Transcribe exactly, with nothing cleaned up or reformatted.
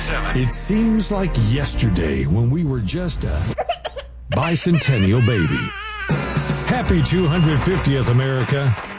seven. It seems like yesterday when we were just a bicentennial baby. Happy two hundred fiftieth, America.